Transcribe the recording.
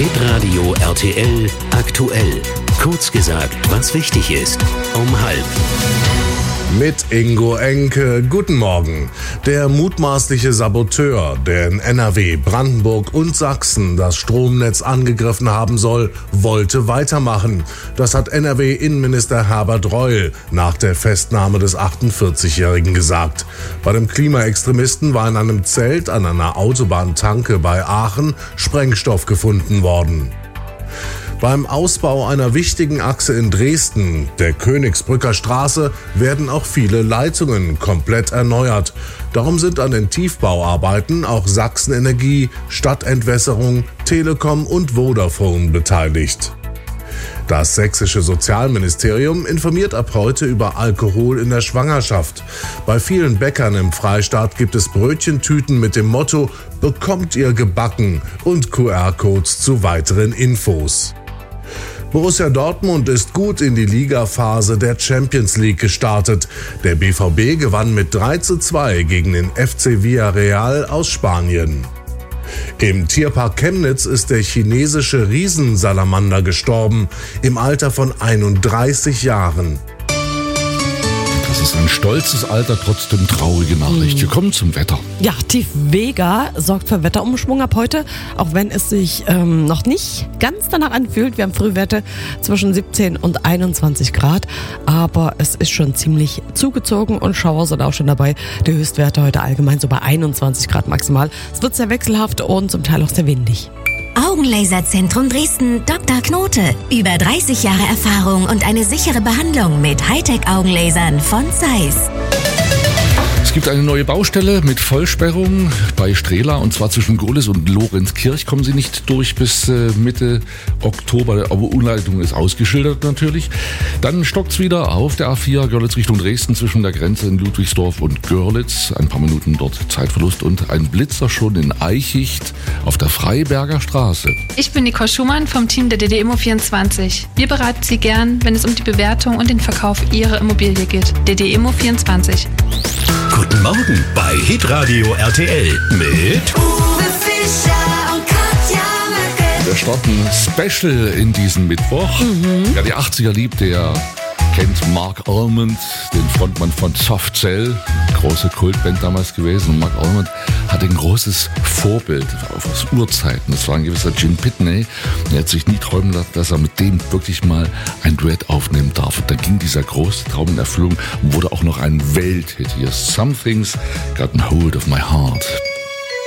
Hitradio RTL aktuell. Kurz gesagt, was wichtig ist. Um 12:30. Mit Ingo Enke. Guten Morgen. Der mutmaßliche Saboteur, der in NRW, Brandenburg und Sachsen das Stromnetz angegriffen haben soll, wollte weitermachen. Das hat NRW-Innenminister Herbert Reul nach der Festnahme des 48-Jährigen gesagt. Bei dem Klimaextremisten war in einem Zelt an einer Autobahntanke bei Aachen Sprengstoff gefunden worden. Beim Ausbau einer wichtigen Achse in Dresden, der Königsbrücker Straße, werden auch viele Leitungen komplett erneuert. Darum sind an den Tiefbauarbeiten auch Sachsen-Energie, Stadtentwässerung, Telekom und Vodafone beteiligt. Das sächsische Sozialministerium informiert ab heute über Alkohol in der Schwangerschaft. Bei vielen Bäckern im Freistaat gibt es Brötchentüten mit dem Motto „Bekommt ihr gebacken" und QR-Codes zu weiteren Infos. Borussia Dortmund ist gut in die Ligaphase der Champions League gestartet. Der BVB gewann mit 3:2 gegen den FC Villarreal aus Spanien. Im Tierpark Chemnitz ist der chinesische Riesensalamander gestorben, im Alter von 31 Jahren. Das ist ein stolzes Alter, trotzdem traurige Nachricht. Wir kommen zum Wetter. Ja, Tief Vega sorgt für Wetterumschwung ab heute, auch wenn es sich noch nicht ganz danach anfühlt. Wir haben Frühwerte zwischen 17 und 21 Grad, aber es ist schon ziemlich zugezogen und Schauer sind auch schon dabei. Die Höchstwerte heute allgemein so bei 21 Grad maximal. Es wird sehr wechselhaft und zum Teil auch sehr windig. Augenlaserzentrum Dresden, Dr. Knote. Über 30 Jahre Erfahrung und eine sichere Behandlung mit Hightech-Augenlasern von Zeiss. Es gibt eine neue Baustelle mit Vollsperrung bei Strehla, und zwar zwischen Gohlis und Lorenzkirch. Kommen Sie nicht durch bis Mitte Oktober, aber Umleitung ist ausgeschildert natürlich. Dann stockt's wieder auf der A4 Görlitz Richtung Dresden zwischen der Grenze in Ludwigsdorf und Görlitz. Ein paar Minuten dort Zeitverlust und ein Blitzer schon in Eichicht auf der Freiberger Straße. Ich bin Nicole Schumann vom Team der DD-Immo24. Wir beraten Sie gern, wenn es um die Bewertung und den Verkauf Ihrer Immobilie geht. DD-Immo24. Guten Morgen bei Hitradio RTL mit Uwe Fischer und Katja Möcke. Wir starten Special in diesen Mittwoch. Wer die 80er liebt, der kennt Mark Almond, den Frontmann von Soft Cell, große Kultband damals gewesen. Und Mark Almond hatte ein großes Vorbild aus Urzeiten. Das war ein gewisser Gene Pitney. Er hat sich nie träumen lassen, dass er mit dem wirklich mal ein Duett aufnehmen darf. Und da ging dieser große Traum in Erfüllung und wurde auch noch ein Welthit. Hier Something's Got a Hold of My Heart.